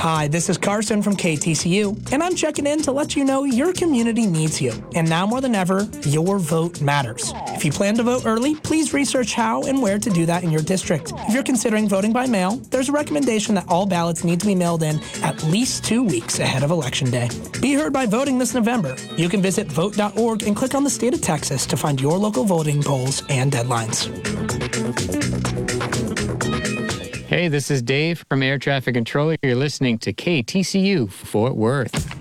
Hi, this is Carson from KTCU, and I'm checking in to let you know your community needs you. And now more than ever, your vote matters. If you plan to vote early, please research how and where to do that in your district. If you're considering voting by mail, there's a recommendation that all ballots need to be mailed in at least 2 weeks ahead of Election Day. Be heard by voting this November. You can visit vote.org and click on the state of Texas to find your local voting polls and deadlines. Hey, this is Dave from Air Traffic Control. You're listening to KTCU Fort Worth.